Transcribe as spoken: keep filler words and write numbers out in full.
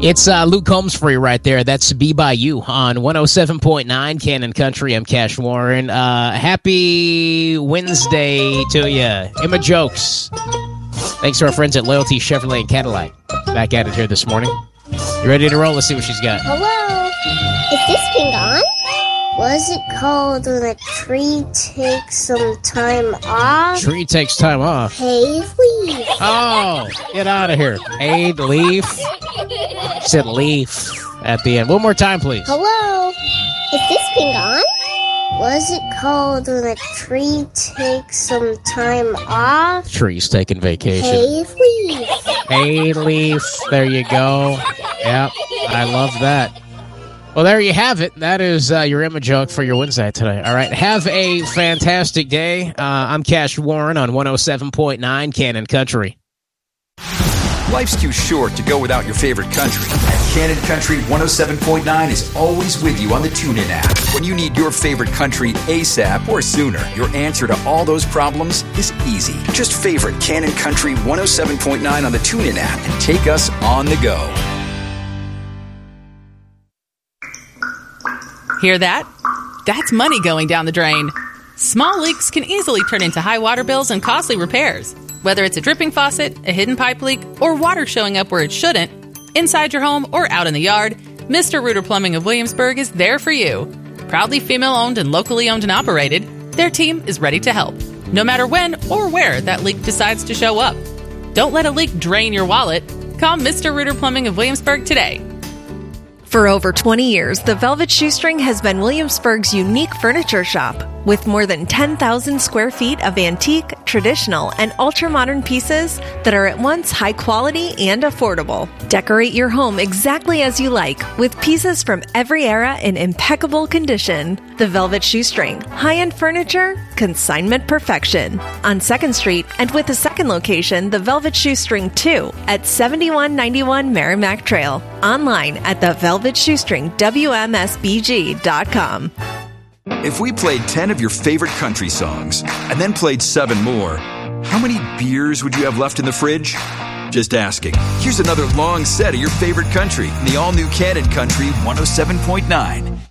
It's uh, Luke Combs for you right there. That's Be By You on one oh seven point nine Cannon Country. I'm Cash Warren. Uh, happy Wednesday to you. Emma Jokes. Thanks to our friends at Loyalty Chevrolet and Cadillac. Back at it here this morning. You ready to roll? Let's see what she's got. Hello. Is this thing on? What is it called when a tree takes some time off? Tree takes time off. Paid leaf. Oh, get out of here. Paid leaf. Said leaf at the end. One more time, please. Hello. Is this thing on? What is it called when a tree takes some time off? Tree's taking vacation. Paid leaf. Paid leaf. There you go. Yep, I love that. Well, there you have it. That is uh, your Emma joke for your Wednesday today. All right, have a fantastic day. Uh, I'm Cash Warren on one oh seven point nine Cannon Country. Life's too short to go without your favorite country. And Cannon Country one oh seven point nine is always with you on the TuneIn app. When you need your favorite country ASAP or sooner, your answer to all those problems is easy. Just favorite Cannon Country one oh seven point nine on the TuneIn app and take us on the go. Hear that? That's money going down the drain. Small leaks can easily turn into high water bills and costly repairs. Whether it's a dripping faucet, a hidden pipe leak, or water showing up where it shouldn't, inside your home or out in the yard, Mister Rooter Plumbing of Williamsburg is there for you. Proudly female-owned and locally owned and operated, their team is ready to help, no matter when or where that leak decides to show up. Don't let a leak drain your wallet. Call Mister Rooter Plumbing of Williamsburg today. For over twenty years, the Velvet Shoestring has been Williamsburg's unique furniture shop. With more than ten thousand square feet of antique, traditional, and ultra-modern pieces that are at once high quality and affordable. Decorate your home exactly as you like, with pieces from every era in impeccable condition. The Velvet Shoestring. High-end furniture, consignment perfection. On second Street, and with a second location, the Velvet Shoestring two, at seventy-one ninety-one Merrimack Trail. Online at the velvet shoestring w m s b g dot com. If we played ten of your favorite country songs and then played seven more, how many beers would you have left in the fridge? Just asking. Here's another long set of your favorite country in the all-new Cannon Country one oh seven point nine.